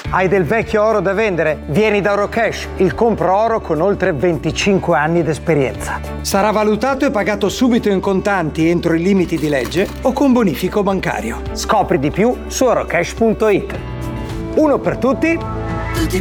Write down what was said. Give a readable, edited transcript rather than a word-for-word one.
Hai del vecchio oro da vendere? Vieni da Orocash, il compro oro con oltre 25 anni d'esperienza. Sarà valutato e pagato subito in contanti entro i limiti di legge o con bonifico bancario. Scopri di più su orocash.it. Uno per tutti,